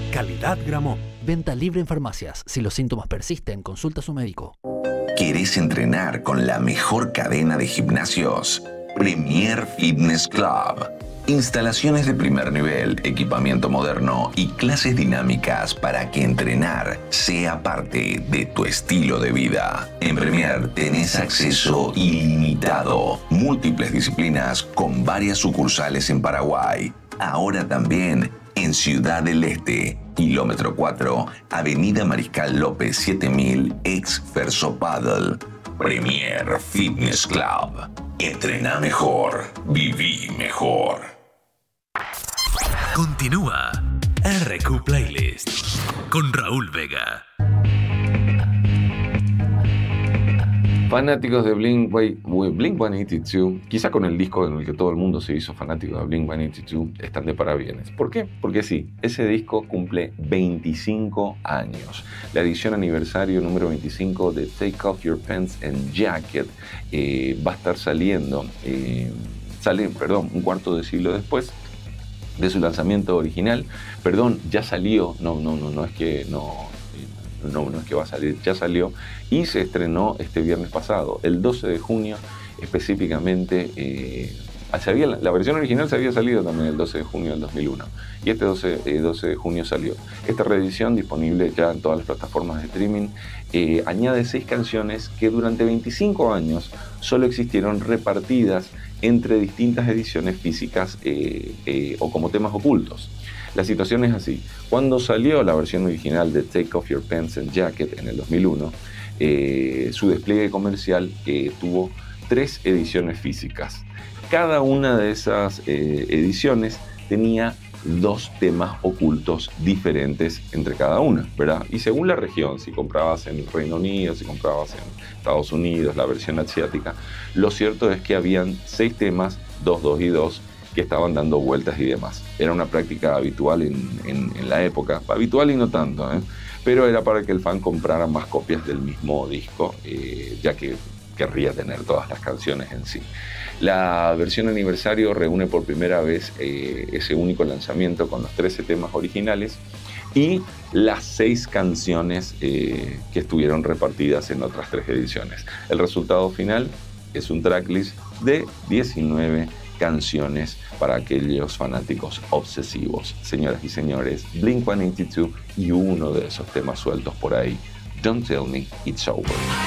Calidad Gramont. Venta libre en farmacias. Si los síntomas persisten, consulta a su médico. ¿Querés entrenar con la mejor cadena de gimnasios? Premier Fitness Club. Instalaciones de primer nivel, equipamiento moderno y clases dinámicas para que entrenar sea parte de tu estilo de vida. En Premier tenés acceso ilimitado, múltiples disciplinas con varias sucursales en Paraguay. Ahora también en Ciudad del Este, kilómetro 4, Avenida Mariscal López 7000, ex Ferso Paddle. Premier Fitness Club. Entrená mejor, viví mejor. Continúa RQ Playlist con Raúl Vega. Fanáticos de Blink-182, quizá con el disco en el que todo el mundo se hizo fanático de Blink-182, están de parabienes. ¿Por qué? Porque sí, ese disco cumple 25 años. La edición aniversario número 25 de Take Off Your Pants and Jacket va a estar saliendo, un cuarto de siglo después de su lanzamiento original. Ya salió, no es que va a salir, ya salió y se estrenó este viernes pasado, el 12 de junio específicamente. La versión original se había salido también el 12 de junio del 2001 y este 12 de junio salió. Esta reedición, disponible ya en todas las plataformas de streaming, añade 6 canciones que durante 25 años solo existieron repartidas entre distintas ediciones físicas o como temas ocultos. La situación es así: cuando salió la versión original de Take Off Your Pants and Jacket en el 2001, su despliegue comercial tuvo 3 ediciones físicas. Cada una de esas ediciones tenía 2 temas ocultos diferentes entre cada una, ¿verdad? Y según la región, si comprabas en el Reino Unido, si comprabas en Estados Unidos, la versión asiática, lo cierto es que habían 6 temas, 2, 2 y 2, que estaban dando vueltas y demás. Era una práctica habitual en la época, habitual y no tanto, pero era para que el fan comprara más copias del mismo disco, ya que querría tener todas las canciones en sí. La versión aniversario reúne por primera vez ese único lanzamiento con los 13 temas originales y las 6 canciones que estuvieron repartidas en otras 3 ediciones. El resultado final es un tracklist de 19 canciones para aquellos fanáticos obsesivos. Señoras y señores, Blink-182 y uno de esos temas sueltos por ahí, Don't Tell Me It's Over.